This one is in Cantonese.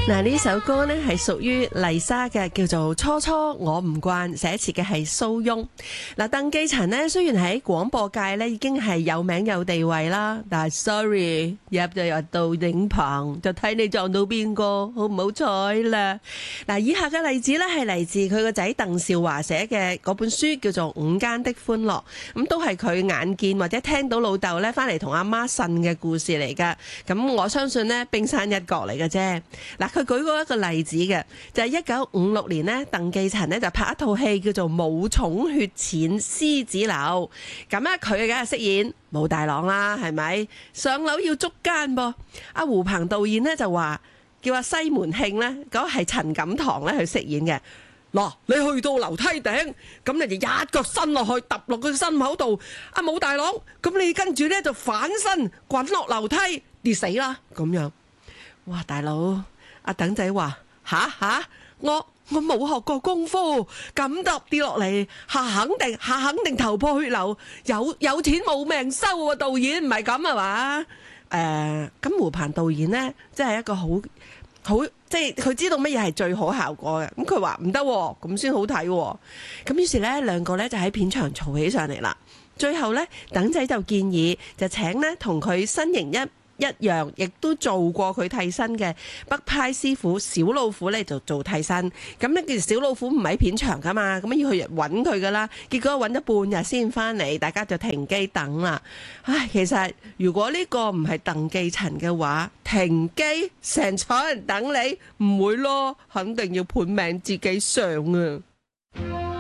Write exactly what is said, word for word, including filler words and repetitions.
嗱，呢首歌呢係屬於麗莎嘅，叫做《初初我唔慣》，寫詞嘅係蘇翁。嗱，鄧寄塵呢雖然喺廣播界呢已經係有名有地位啦，但係 sorry 入就入到頂棚，就睇你撞到邊個好唔好彩啦。嗱，以下嘅例子呢係嚟自佢個仔鄧兆華寫嘅嗰本書，叫做《午間的歡樂》，咁都係佢眼見或者聽到老豆呢翻嚟同阿媽呻嘅故事嚟噶。咁我相信呢冰山一角嚟嘅啫。嗱，佢舉過一個例子嘅，就係一九五六年呢，鄧寄塵呢就拍一套戲叫做《武寵血濺獅子樓》，咁咧佢梗係飾演武大郎啦，係咪？上樓要捉奸噃，阿胡鵬導演呢就話叫阿西門慶呢，嗰係陳錦棠咧去飾演嘅。嗱，你去到樓梯頂，咁你就一腳伸落去，揼落佢心口度，阿武大郎，咁你跟住呢就反身滾落樓梯，跌死啦咁樣。哇，大佬！阿鄧仔話：吓吓，我我冇學過功夫，咁揼跌落嚟，下肯定下肯定頭破血流，有有錢冇命收啊！導演唔係咁啊嘛？誒、呃，咁胡鵬導演呢，即係一個好好，即係佢知道乜嘢係最好效果嘅。咁佢話唔得，咁先好睇。咁於是呢，兩個呢就喺片場嘈起上嚟啦。最後呢，鄧仔就建議就請呢同佢身形一一樣，亦都做過佢替身嘅北派師傅小老虎咧，就做替身。咁呢件小老虎唔喺片場噶嘛，咁要去揾佢噶啦。結果揾咗半日先翻嚟，大家就停機等啦。唉，其實如果呢個唔係鄧寄塵嘅話，停機成廠人等你，唔會咯，肯定要判命自己上啊！